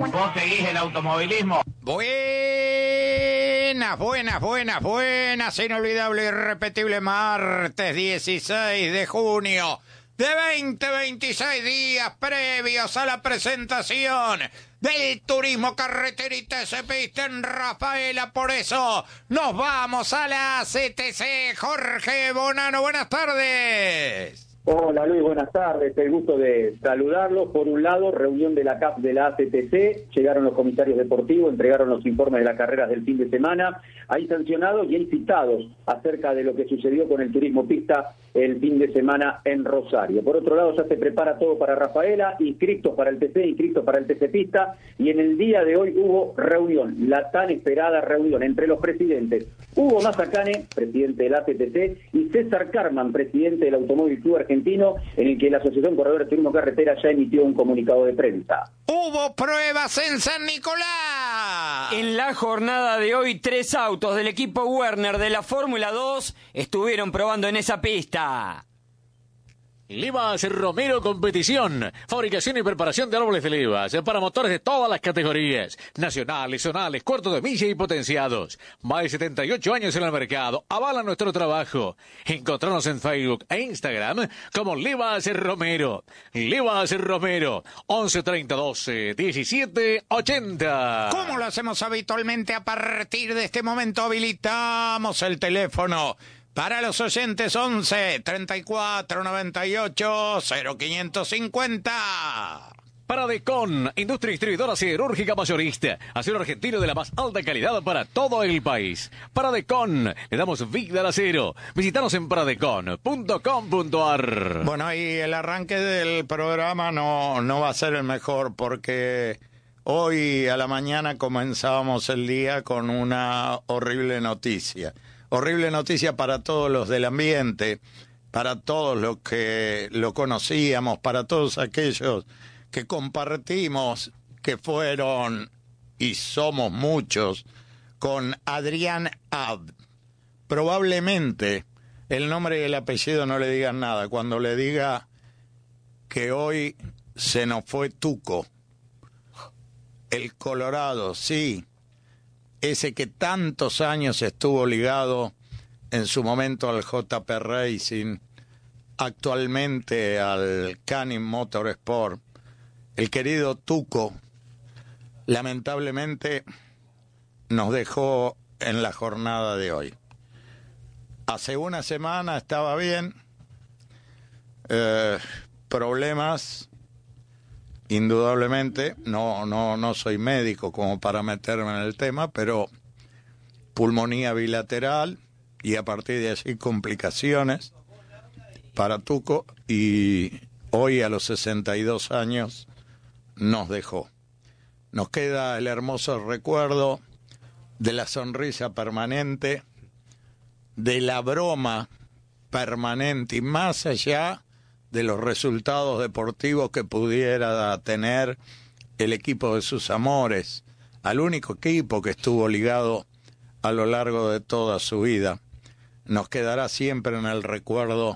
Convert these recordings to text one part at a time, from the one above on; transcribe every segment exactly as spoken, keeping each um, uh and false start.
¿Vos seguís el automovilismo? Buenas, buenas, buenas, buenas, inolvidable y irrepetible martes dieciséis de junio de veinte veintiséis, días previos a la presentación del Turismo Carreterita S Pista en Rafaela. Por eso nos vamos a la C T C. Jorge Bonano, buenas tardes. Hola Luis, buenas tardes, el gusto de saludarlos. Por un lado, reunión de la C A F de la A C T C, llegaron los comisarios deportivos, entregaron los informes de las carreras del fin de semana, hay sancionados y hay citados acerca de lo que sucedió con el turismo pista el fin de semana en Rosario. Por otro lado, ya se prepara todo para Rafaela, inscriptos para el T C, inscriptos para el T C Pista, y en el día de hoy hubo reunión, la tan esperada reunión entre los presidentes Hugo Mazacane, presidente del A C T C, y César Carman, presidente del Automóvil Club Argentino, en el que la Asociación Corredores de Turismo Carretera ya emitió un comunicado de prensa. Hubo pruebas en San Nicolás. En la jornada de hoy, tres autos del equipo Werner de la Fórmula dos estuvieron probando en esa pista. Livas Romero Competición, fabricación y preparación de árboles de levas para motores de todas las categorías, nacionales, zonales, cuartos de milla y potenciados. Más de setenta y ocho años en el mercado, avala nuestro trabajo. Encontrarnos en Facebook e Instagram como Livas Romero. Livas Romero, once treinta doce diecisiete ochenta. Como lo hacemos habitualmente, a partir de este momento habilitamos el teléfono para los oyentes. Once treinta y cuatro noventa y ocho cero quinientos cincuenta. Paradecon, industria distribuidora siderúrgica mayorista, acero argentino de la más alta calidad para todo el país. Paradecon, le damos vida al acero. Visítanos en paradecon punto com punto a r. Bueno, y el arranque del programa no, no va a ser el mejor, porque hoy a la mañana comenzábamos el día con una horrible noticia. Horrible noticia para todos los del ambiente, para todos los que lo conocíamos, para todos aquellos que compartimos, que fueron y somos muchos, con Adrián Ab. Probablemente el nombre y el apellido no le digan nada cuando le diga que hoy se nos fue Tuco, el Colorado, sí. Ese que tantos años estuvo ligado en su momento al J P Racing, actualmente al Canin Motorsport, el querido Tuco, lamentablemente nos dejó en la jornada de hoy. Hace una semana estaba bien, eh, problemas, indudablemente, no, no, no soy médico como para meterme en el tema, pero pulmonía bilateral y a partir de allí complicaciones para Tuco, y hoy a los sesenta y dos años nos dejó. Nos queda el hermoso recuerdo de la sonrisa permanente, de la broma permanente, y más allá de los resultados deportivos que pudiera tener el equipo de sus amores, al único equipo que estuvo ligado a lo largo de toda su vida. Nos quedará siempre en el recuerdo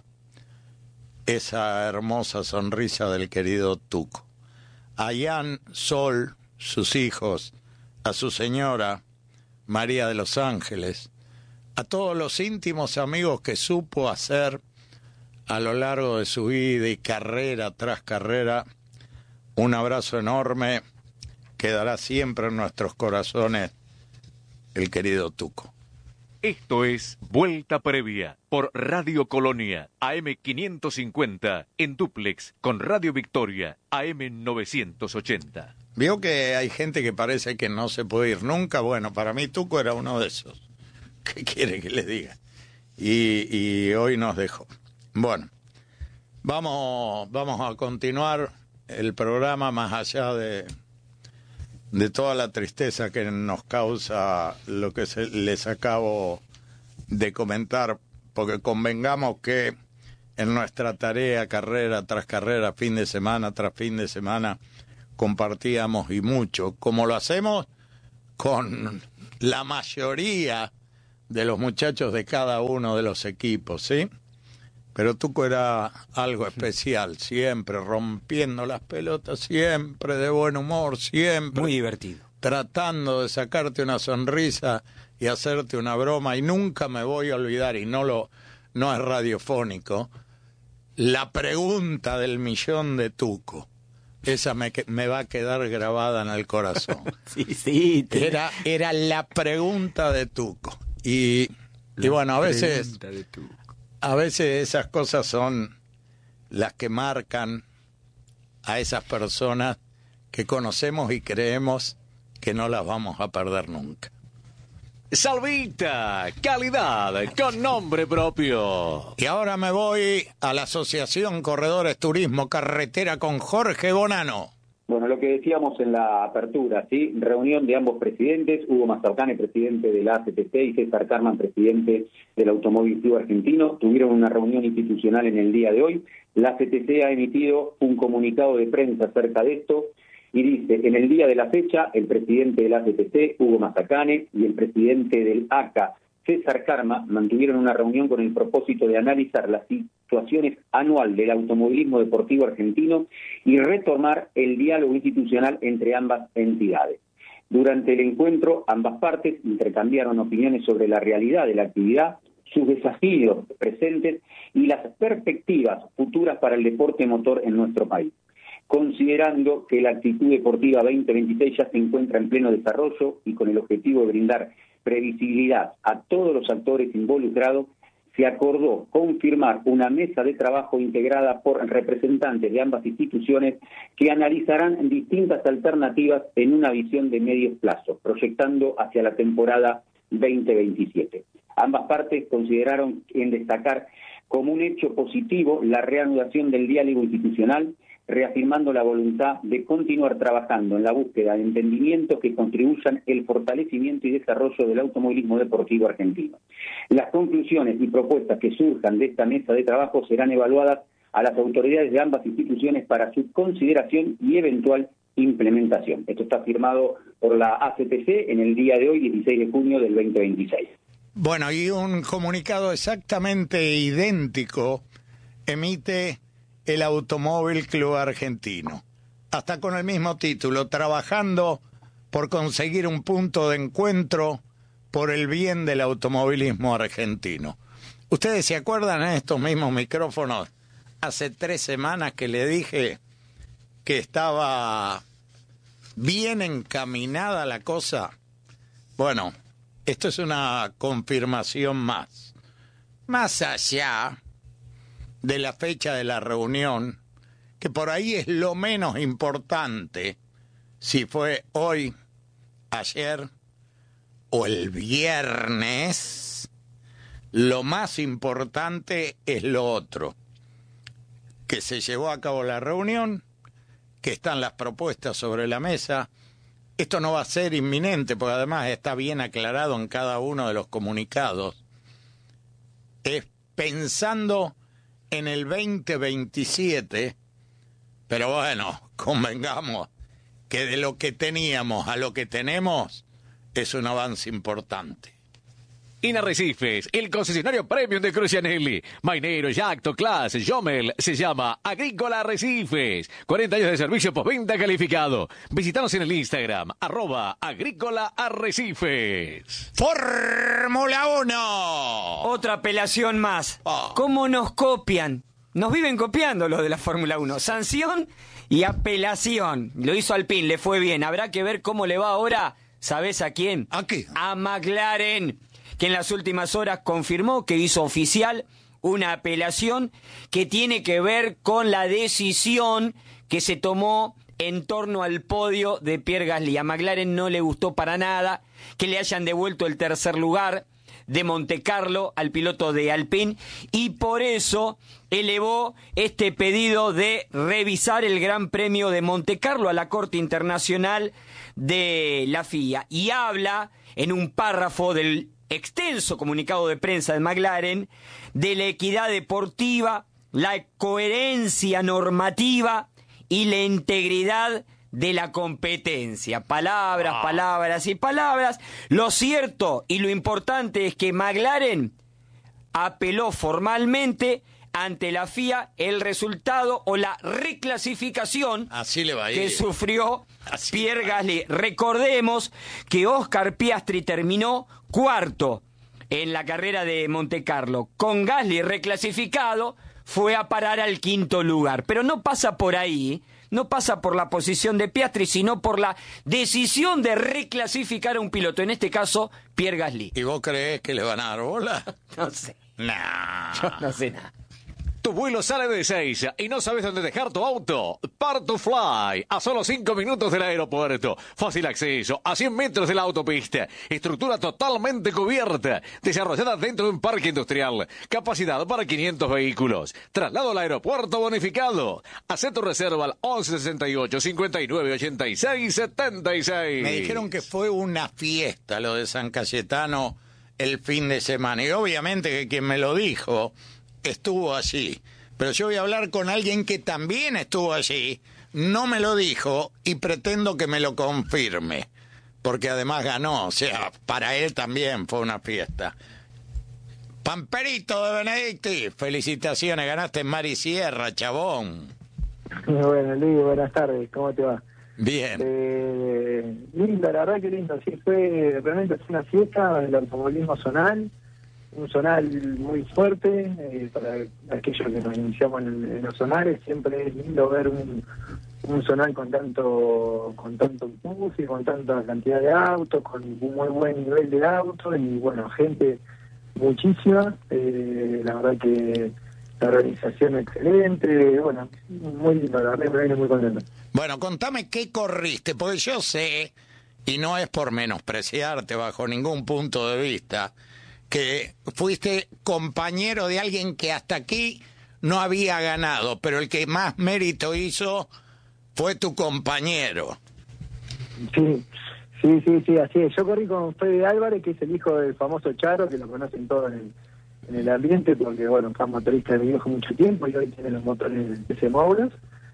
esa hermosa sonrisa del querido Tuco. A Ian, Sol, sus hijos, a su señora, María de los Ángeles, a todos los íntimos amigos que supo hacer a lo largo de su vida y carrera tras carrera, un abrazo enorme. Quedará siempre en nuestros corazones el querido Tuco. Esto es Vuelta Previa por Radio Colonia, A M quinientos cincuenta, en dúplex con Radio Victoria, A M novecientos ochenta. Vio que hay gente que parece que no se puede ir nunca. Bueno, para mí Tuco era uno de esos. ¿Qué quiere que le diga? Y, y hoy nos dejó. Bueno, vamos, vamos a continuar el programa más allá de, de toda la tristeza que nos causa lo que se, les acabo de comentar, porque convengamos que en nuestra tarea, carrera tras carrera, fin de semana tras fin de semana, compartíamos y mucho, como lo hacemos con la mayoría de los muchachos de cada uno de los equipos, ¿sí? Pero Tuco era algo especial, siempre rompiendo las pelotas, siempre de buen humor, siempre. Muy divertido. Tratando de sacarte una sonrisa y hacerte una broma, y nunca me voy a olvidar, y no lo no es radiofónico, la pregunta del millón de Tuco. Esa me, me va a quedar grabada en el corazón. Sí, sí. Te... Era, era la pregunta de Tuco. Y, y bueno, a veces, a veces esas cosas son las que marcan a esas personas que conocemos y creemos que no las vamos a perder nunca. Salvita, calidad con nombre propio. Y ahora me voy a la Asociación Corredores Turismo Carretera con Jorge Bonano. Bueno, lo que decíamos en la apertura, ¿sí? Reunión de ambos presidentes, Hugo Mastercane, presidente de la A C T C, y César Carman, presidente del Automóvil Club Argentino, tuvieron una reunión institucional en el día de hoy. La A C T C ha emitido un comunicado de prensa acerca de esto, y dice, en el día de la fecha, el presidente del A C T C, Hugo Mastercane, y el presidente del A C A, César Carman, mantuvieron una reunión con el propósito de analizar las situaciones anual del automovilismo deportivo argentino y retomar el diálogo institucional entre ambas entidades. Durante el encuentro, ambas partes intercambiaron opiniones sobre la realidad de la actividad, sus desafíos presentes y las perspectivas futuras para el deporte motor en nuestro país, considerando que la actitud deportiva veinte veintiséis ya se encuentra en pleno desarrollo y con el objetivo de brindar previsibilidad a todos los actores involucrados, se acordó confirmar una mesa de trabajo integrada por representantes de ambas instituciones que analizarán distintas alternativas en una visión de medio plazo, proyectando hacia la temporada veinte veintisiete. Ambas partes consideraron en destacar como un hecho positivo la reanudación del diálogo institucional, reafirmando la voluntad de continuar trabajando en la búsqueda de entendimientos que contribuyan el fortalecimiento y desarrollo del automovilismo deportivo argentino. Las conclusiones y propuestas que surjan de esta mesa de trabajo serán evaluadas a las autoridades de ambas instituciones para su consideración y eventual implementación. Esto está firmado por la A C T C en el día de hoy, dieciséis de junio del veinte veintiséis. Bueno, y un comunicado exactamente idéntico emite el Automóvil Club Argentino, hasta con el mismo título, trabajando por conseguir un punto de encuentro por el bien del automovilismo argentino. ¿Ustedes se acuerdan en estos mismos micrófonos hace tres semanas que le dije que estaba bien encaminada la cosa? Bueno, esto es una confirmación más. Más allá de la fecha de la reunión, que por ahí es lo menos importante, si fue hoy, ayer o el viernes, lo más importante es lo otro, que se llevó a cabo la reunión, que están las propuestas sobre la mesa. Esto no va a ser inminente, porque además está bien aclarado en cada uno de los comunicados. Es pensando en el veinte veintisiete, pero bueno, convengamos que de lo que teníamos a lo que tenemos es un avance importante. En Arrecifes, el concesionario premium de Crucianelli, Mainero, Yacto, Class, Jomel, se llama Agrícola Arrecifes. cuarenta años de servicio postventa calificado. Visítanos en el Instagram, arroba Agrícola Arrecifes. ¡Fórmula uno! Otra apelación más. Oh. ¿Cómo nos copian? Nos viven copiando los de la Fórmula uno. Sanción y apelación. Lo hizo Alpine, le fue bien. Habrá que ver cómo le va ahora. ¿Sabés a quién? ¿A qué? A McLaren, que en las últimas horas confirmó que hizo oficial una apelación que tiene que ver con la decisión que se tomó en torno al podio de Pierre Gasly. A McLaren no le gustó para nada que le hayan devuelto el tercer lugar de Montecarlo al piloto de Alpine, y por eso elevó este pedido de revisar el Gran Premio de Montecarlo a la Corte Internacional de la F I A, y habla en un párrafo del extenso comunicado de prensa de McLaren de la equidad deportiva, la coherencia normativa y la integridad de la competencia. Palabras, ah. palabras y palabras. Lo cierto y lo importante es que McLaren apeló formalmente ante la F I A el resultado o la reclasificación Así le va a ir. que sufrió Así Pierre Gasly. Recordemos que Oscar Piastri terminó cuarto en la carrera de Montecarlo. Con Gasly reclasificado, fue a parar al quinto lugar. Pero no pasa por ahí, no pasa por la posición de Piastri, sino por la decisión de reclasificar a un piloto, en este caso, Pierre Gasly. ¿Y vos creés que le van a dar bola? No sé, Nah. yo no sé nada. Tu vuelo sale de Ezeiza y no sabes dónde dejar tu auto. Part to Fly, a solo cinco minutos del aeropuerto. Fácil acceso, a cien metros de la autopista. Estructura totalmente cubierta, desarrollada dentro de un parque industrial. Capacidad para quinientos vehículos. Traslado al aeropuerto bonificado. Haz tu reserva al once sesenta y ocho, cincuenta y nueve, ochenta y seis, setenta y seis. Me dijeron que fue una fiesta lo de San Cayetano el fin de semana. Y obviamente que quien me lo dijo estuvo allí. Pero yo voy a hablar con alguien que también estuvo allí, no me lo dijo y pretendo que me lo confirme. Porque además ganó, o sea, para él también fue una fiesta. Pamperito de Benedicti, felicitaciones, ganaste en Mar y Sierra, chabón. Bueno, Luis, buenas tardes, ¿cómo te va? Bien. Eh, lindo, la verdad que lindo, sí, fue, realmente fue una fiesta del automovilismo zonal, un zonal muy fuerte, eh, para aquellos que nos iniciamos en, en los zonales, siempre es lindo ver un, un zonal con tanto con tanto impulso y con tanta cantidad de autos, con un muy buen nivel de autos y bueno, gente muchísima, eh, la verdad que la organización excelente, bueno, muy lindo, la verdad me viene muy contento. Bueno, contame qué corriste, porque yo sé, y no es por menospreciarte bajo ningún punto de vista, que fuiste compañero de alguien que hasta aquí no había ganado, pero el que más mérito hizo fue tu compañero. Sí, sí, sí, sí, así es. Yo corrí con Fede Álvarez, que es el hijo del famoso Charo, que lo conocen todos en el, en el ambiente, porque bueno, fue motorista de mi viejo mucho tiempo y hoy tiene los motores de Semoulas.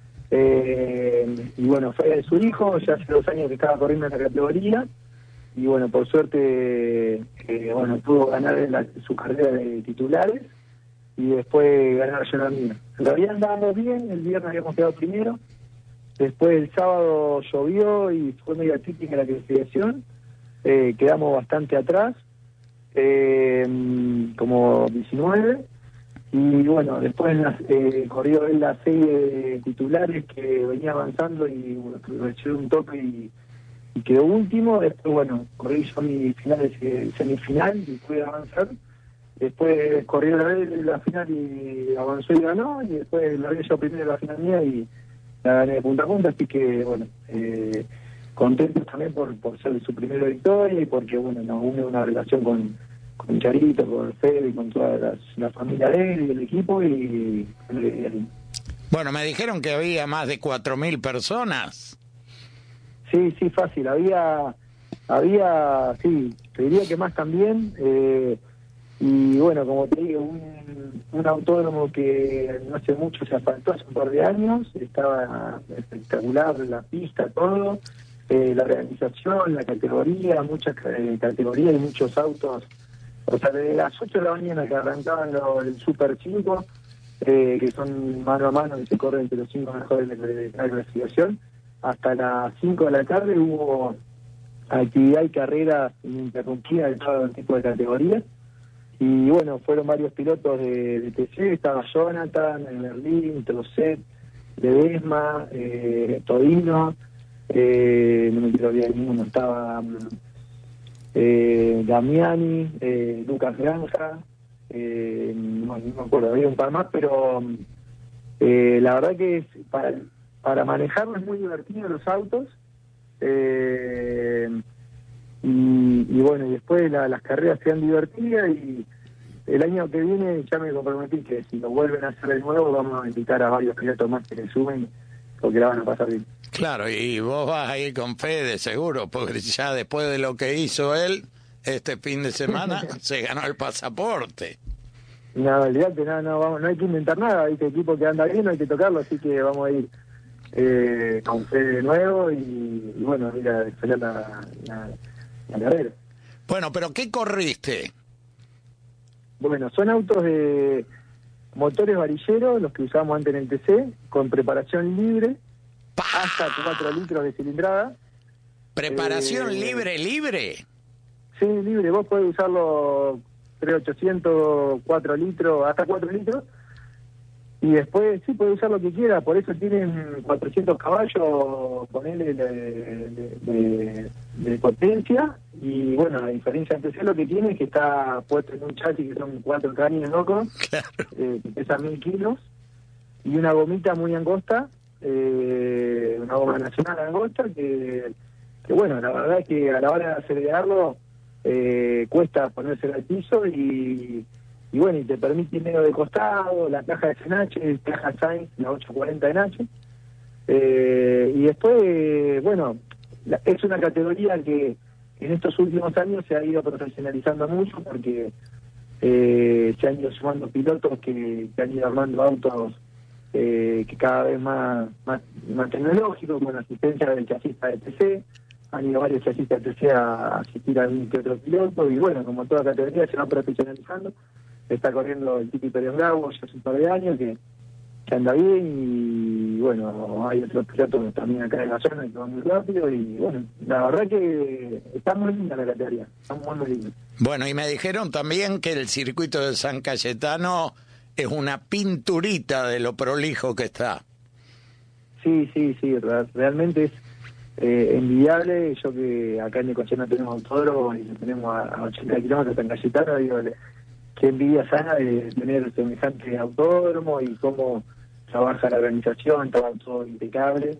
Eh, y bueno, fue su hijo, ya hace dos años que estaba corriendo en la categoría. Y bueno, por suerte, eh, bueno, pudo ganar la, su carrera de titulares y después ganar yo la mía. En realidad andábamos bien, el viernes habíamos quedado primero, después el sábado llovió y fue medio típica la clasificación, eh, quedamos bastante atrás, eh, como diecinueve, y bueno, después eh, corrió él la serie de titulares que venía avanzando y bueno, recibió un toque y y quedó último. Después, bueno, corrí yo mi final de semifinal y pude avanzar. Después corrió la vez la final y avanzó y ganó, y después la vi yo primero la final mía y la gané de punta a punta, así que bueno, eh, contento también por, por ser su primera victoria y porque bueno, nos une una relación con, con Charito, con Fede y con toda las, la familia de él y el equipo y, y, y Bueno, me dijeron que había más de cuatro mil personas. Sí, sí, fácil. Había, había, sí, te diría que más también. Eh, y bueno, como te digo, un, un autódromo que no hace mucho se asfaltó, hace un par de años. Estaba espectacular la pista, todo. Eh, la organización, la categoría, muchas eh, categorías y muchos autos. O sea, desde las ocho de la mañana que arrancaban los, el Super cinco, eh, que son mano a mano y se corren entre los cinco mejores de, de, de la clasificación, hasta las cinco de la tarde hubo actividad y carreras ininterrumpidas de todo tipo de categorías. Y bueno, fueron varios pilotos de, de T C, estaba Jonathan, Berlín, Trocet, Ledesma, eh, Todino, eh, no me quiero olvidar ninguno, estaba eh, Damiani, eh, Lucas Granja, eh, no, no me acuerdo, había un par más, pero eh, la verdad que es para... Para manejarlo es muy divertido los autos, eh, y, y bueno, y después la, las carreras sean divertidas y el año que viene ya me comprometí que si lo vuelven a hacer de nuevo vamos a invitar a varios pilotos más que le sumen porque la van a pasar bien. Claro, y vos vas a ir con Fede seguro, porque ya después de lo que hizo él este fin de semana se ganó el pasaporte. No, olvidate, no, no, vamos, no hay que inventar nada, este equipo que anda bien no hay que tocarlo, así que vamos a ir Eh, con Fede de nuevo y, y bueno, ir a expeler la, la, la carrera. Bueno, pero ¿qué corriste? Bueno, son autos de motores varilleros, los que usábamos antes en el T C, con preparación libre, hasta cuatro litros de cilindrada. ¿Preparación Eh, libre, libre? Sí, libre, vos podés usarlo tres mil ochocientos, cuatro litros, hasta cuatro litros, y después sí podés usar lo que quieras, por eso tienen cuatrocientos caballos, ponele de, de, de, de potencia, y bueno, a diferencia del T C lo que tiene es que está puesto en un chasis que son cuatro caños locos, Claro. eh, que pesa mil kilos, y una gomita muy angosta, eh, una goma nacional angosta, que, que bueno, la verdad es que a la hora de acelerarlo, eh, cuesta ponerse al piso y, y bueno, y te permite ir medio de costado, la caja de N H, caja Sainz, la ochocientos cuarenta N H, eh, y después, eh, bueno, la, es una categoría que en estos últimos años se ha ido profesionalizando mucho porque eh, se han ido sumando pilotos que, que han ido armando autos eh, que cada vez más, más, más tecnológicos, con asistencia del chasista de T C. Han ido varios chasistas de T C a asistir a algún que otro piloto, y bueno, como toda categoría se va profesionalizando. Está corriendo el Titi Pérez Bravo ya hace un par de años que, que anda bien, y bueno, hay otros pilotos también acá en la zona que van muy rápido, y bueno, la verdad que está muy linda la categoría, está muy, muy linda. Bueno, y me dijeron también que el circuito de San Cayetano es una pinturita de lo prolijo que está. Sí, sí, sí, re- realmente es eh, envidiable. Yo que acá en Necochea no tenemos autódromo y lo tenemos a, a ochenta kilómetros en Cayetano, digo, le- qué envidia sana de tener semejante autódromo y cómo trabaja la organización, está todo impecable.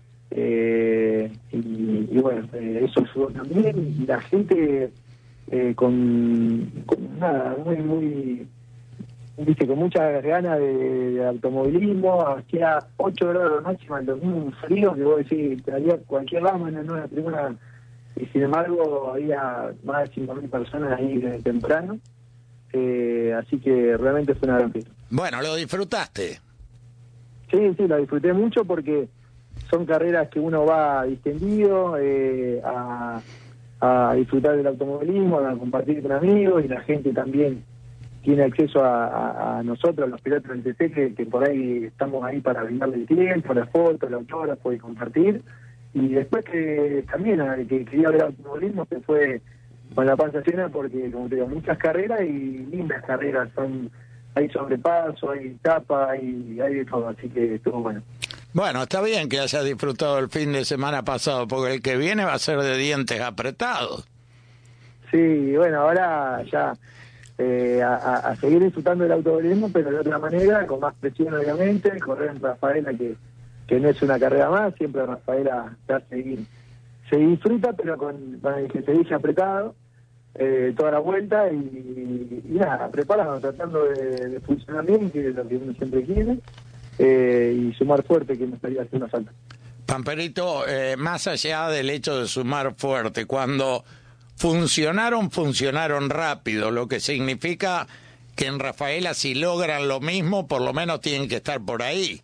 Eh, y, y bueno, eh, eso ayudó también, y la gente eh, con, con nada, muy, muy, viste, con muchas ganas de, de automovilismo. Hacía ocho grados máxima el domingo, un frío que vos decís, te daría cualquier rama en una tribuna, y sin embargo había más de cinco mil personas ahí desde temprano, eh, así que realmente fue una gran fiesta. Bueno, lo disfrutaste. Sí, sí, la disfruté mucho porque son carreras que uno va distendido eh, a, a disfrutar del automovilismo, a compartir con amigos, y la gente también tiene acceso a, a, a nosotros, a los pilotos del T C, que, que por ahí estamos ahí para brindarle el tiempo, la foto, el autógrafo y compartir. Y después que también el que quería ver automovilismo se fue con la panza llena porque, como te digo, muchas carreras y lindas carreras, son hay sobrepaso, hay tapa, hay, hay de todo, así que estuvo bueno. Bueno, está bien que hayas disfrutado el fin de semana pasado, porque el que viene va a ser de dientes apretados. Sí, bueno, ahora ya eh, a, a, a seguir disfrutando del automovilismo, pero de otra manera, con más presión obviamente, correr en Rafaela, que, que no es una carrera más, siempre Rafaela ya seguir, se disfruta, pero con, con el que se dice apretado, eh, toda la vuelta, y, y nada, preparado, tratando de, de funcionar bien, que es lo que uno siempre quiere, eh, y sumar fuerte, que me estaría haciendo falta. Pamperito, eh, más allá del hecho de sumar fuerte, cuando funcionaron, funcionaron rápido, lo que significa que en Rafaela, si logran lo mismo, por lo menos tienen que estar por ahí.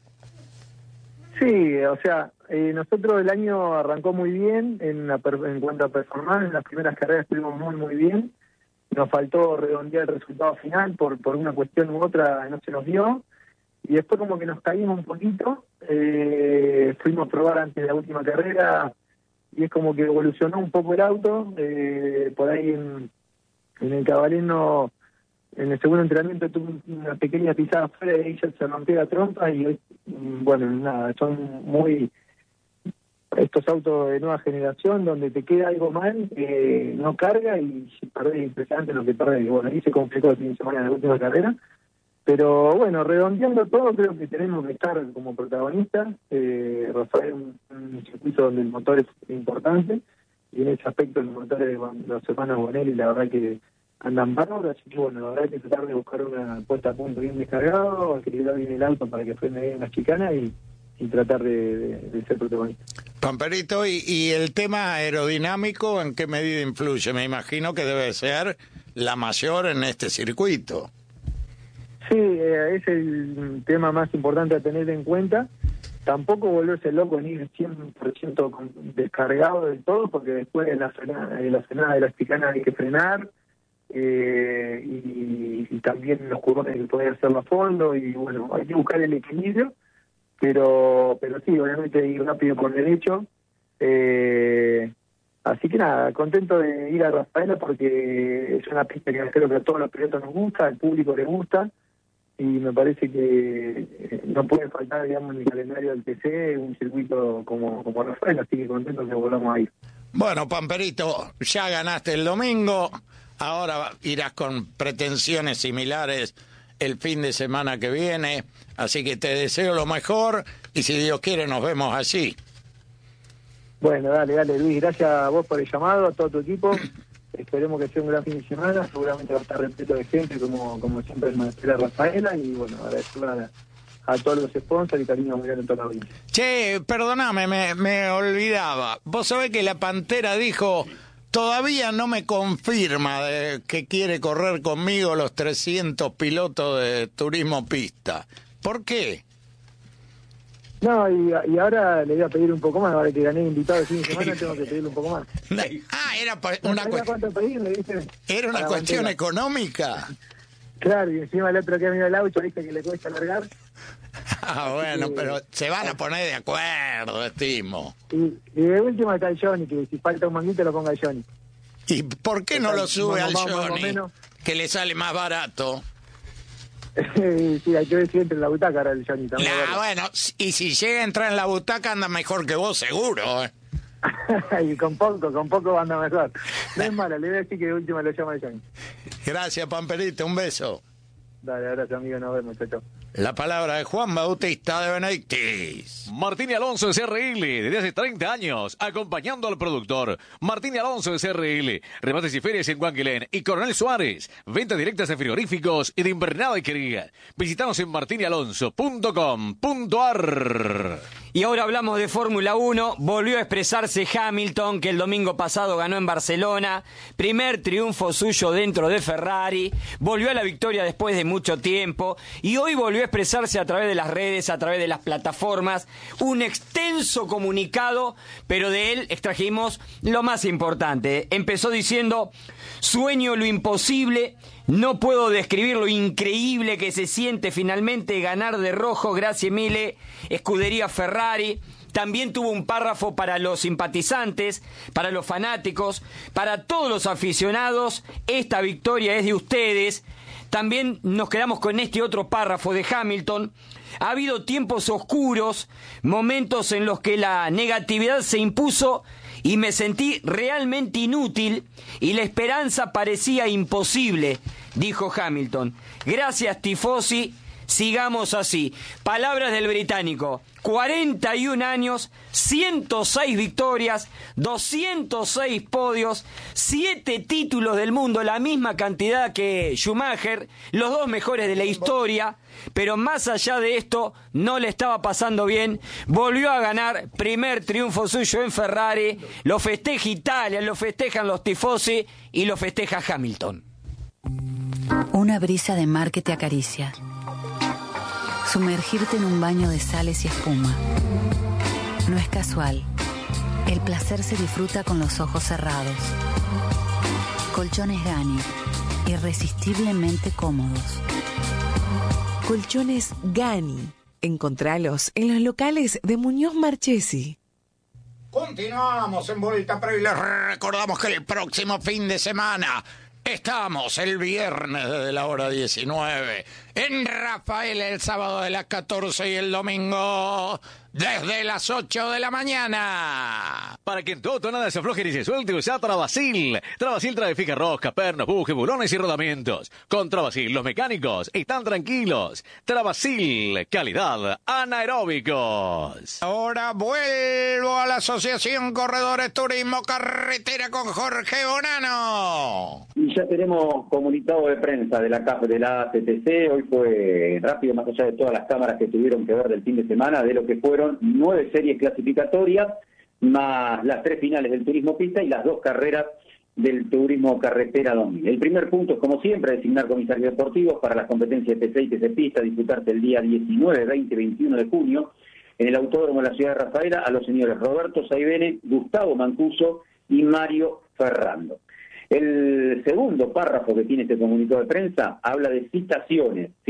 Sí, o sea, eh, nosotros el año arrancó muy bien en, la per- en cuanto a performance. En las primeras carreras estuvimos muy, muy bien. Nos faltó redondear el resultado final por, por una cuestión u otra, no se nos dio. Y después como que nos caímos un poquito. Eh, fuimos a probar antes de la última carrera y es como que evolucionó un poco el auto. Eh, por ahí en, en el Cabaleno, en el segundo entrenamiento tuve una pequeña pisada afuera y ahí ya se rompió la trompa, y hoy, bueno, nada, son muy estos autos de nueva generación donde te queda algo mal, eh, no carga y perdés, impresionante lo que perdés. Y bueno, ahí se complicó el fin de semana de la última carrera, pero bueno, redondeando todo, creo que tenemos que estar como protagonistas. eh, Rafael es un, un circuito donde el motor es importante, y en ese aspecto los motores de los hermanos Bonelli la verdad que andan bárbaros, así que bueno, la verdad hay que tratar de buscar una puesta a punto bien descargado, equilibrar bien el auto para que frene bien las chicanas y, y tratar de, de, de ser protagonista. Pamperito, ¿y, y el tema aerodinámico en qué medida influye? Me imagino que debe ser la mayor en este circuito. Sí, eh, es el tema más importante a tener en cuenta. Tampoco volverse loco ni ir cien por ciento descargado del todo, porque después de la frenada, de la frenada de las chicanas hay que frenar. eh, y, y también los jugadores que pueden hacerlo a fondo, y bueno, hay que buscar el equilibrio, pero pero sí, obviamente ir rápido por derecho. Eh, así que nada, contento de ir a Rafaela porque es una pista que creo que a todos los pilotos nos gusta, al público les gusta, y me parece que no puede faltar, digamos, en el calendario del T C un circuito como, como Rafaela, así que contento que volvamos a ir. Bueno, Pamperito, ya ganaste el domingo, ahora irás con pretensiones similares el fin de semana que viene, así que te deseo lo mejor y si Dios quiere nos vemos allí. Bueno, dale, dale, Luis, gracias a vos por el llamado, a todo tu equipo. Esperemos que sea un gran fin de semana, seguramente va a estar repleto de gente, como como siempre en la Rafaela, y bueno, agradecer a, a todos los sponsors y cariño muy grande a toda la audiencia. Che, perdóname, me, me olvidaba. Vos sabés que la Pantera dijo, todavía no me confirma de que quiere correr conmigo los trescientos pilotos de turismo pista. ¿Por qué? No, y, y ahora le voy a pedir un poco más, ahora que gané invitado el fin de semana tengo que pedirle un poco más. Ah, era pa- una, ¿No cu- cuánto pedirle, ¿viste? era una A la cuestión bandera. económica. Claro, y encima el otro que ha venido el auto, viste que le cuesta largar. Ah, bueno, Sí. pero se van a poner de acuerdo, estimo. Y, y de última está el Johnny, que si falta un manguito lo ponga el Johnny. ¿Y por qué no lo sube al Más o Johnny? menos. Que le sale más barato. Sí, hay que ver si entra en la butaca ahora el Johnny también. Nah, bueno, y si llega a entrar en la butaca anda mejor que vos, seguro. ¿eh? Y con poco, con poco anda mejor. No es mala, le voy a decir que de última lo llama el Johnny. Gracias, Pamperito, un beso. Dale, abrazo amigo, nos vemos, chao, chao. La palabra de Juan Bautista de Benedictis. Martín Alonso de C R L, desde hace treinta años, acompañando al productor. Martín Alonso de C R L, remates y ferias en Guanquilén y Coronel Suárez, ventas directas de frigoríficos y de invernada y cría. Visitanos en martin y alonso punto com punto a r. Y ahora hablamos de Fórmula uno. Volvió a expresarse Hamilton, que el domingo pasado ganó en Barcelona. Primer triunfo suyo dentro de Ferrari. Volvió a la victoria después de mucho tiempo. Y hoy volvió a expresarse a través de las redes, a través de las plataformas. Un extenso comunicado, pero de él extrajimos lo más importante. Empezó diciendo: sueño lo imposible. No puedo describir lo increíble que se siente finalmente ganar de rojo, gracias mille, escudería Ferrari. También tuvo un párrafo para los simpatizantes, para los fanáticos, para todos los aficionados. Esta victoria es de ustedes. También nos quedamos con este otro párrafo de Hamilton. Ha habido tiempos oscuros, momentos en los que la negatividad se impuso y me sentí realmente inútil y la esperanza parecía imposible, dijo Hamilton. Gracias, tifosi, sigamos así. Palabras del británico. cuarenta y un años, ciento seis victorias, doscientos seis podios, siete títulos del mundo, la misma cantidad que Schumacher, los dos mejores de la historia, pero más allá de esto, no le estaba pasando bien, volvió a ganar, primer triunfo suyo en Ferrari, lo festeja Italia, lo festejan los tifosi y lo festeja Hamilton. Una brisa de mar que te acaricia. Sumergirte en un baño de sales y espuma. No es casual. El placer se disfruta con los ojos cerrados. Colchones Gani, irresistiblemente cómodos. Colchones Gani. Encontralos en los locales de Muñoz Marchesi. Continuamos en Vuelta Previa y les recordamos que el próximo fin de semana estamos el viernes desde la hora diecinueve en Rafael, el sábado de las catorce y el domingo desde las ocho de la mañana. Para que en tu auto nada se afloje ni se suelte, usa Travasil. Travasil trae fija rosca, pernos, bujes, bulones y rodamientos. Con Travasil los mecánicos están tranquilos. Travasil, calidad anaeróbicos. Ahora vuelvo a la Asociación Corredores Turismo Carretera con Jorge Bonano. Y ya tenemos comunicado de prensa de la C A F de la A C T C. Hoy fue rápido, más allá de todas las cámaras que tuvieron que ver del fin de semana, de lo que fueron nueve series clasificatorias, más las tres finales del turismo pista y las dos carreras del turismo carretera dos mil. El primer punto es, como siempre, designar comisarios deportivos para las competencias de T C y T C Pista, disputarse el día diecinueve, veinte y veintiuno de junio en el Autódromo de la Ciudad de Rafaela, a los señores Roberto Saibene, Gustavo Mancuso y Mario Ferrando. El segundo párrafo que tiene este comunicado de prensa habla de citaciones.